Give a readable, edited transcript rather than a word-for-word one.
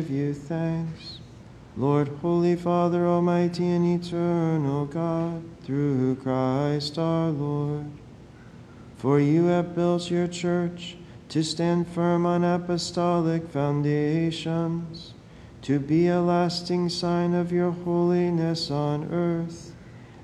you thanks. Lord, Holy Father, Almighty and eternal God, through Christ our Lord. For you have built your church to stand firm on apostolic foundations, to be a lasting sign of your holiness on earth,